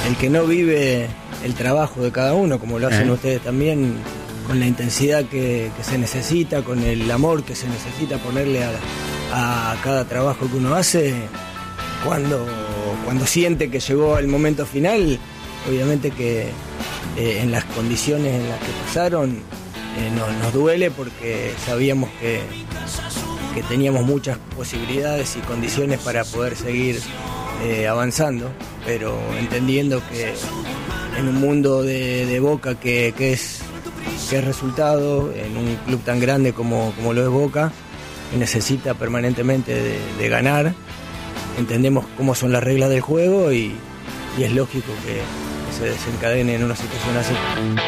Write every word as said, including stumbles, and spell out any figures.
el que no vive el trabajo de cada uno, como lo hacen Eh. ustedes también, con la intensidad que, que se necesita, con el amor que se necesita ponerle a, a cada trabajo que uno hace, cuando, cuando siente que llegó el momento final, obviamente que eh, en las condiciones en las que pasaron, eh, nos, nos duele porque sabíamos que, que teníamos muchas posibilidades y condiciones para poder seguir eh, avanzando, pero entendiendo que en un mundo de, de Boca que, que es que es resultado, en un club tan grande como, como lo es Boca, que necesita permanentemente de, de ganar, entendemos cómo son las reglas del juego y, y es lógico que, que se desencadene en una situación así.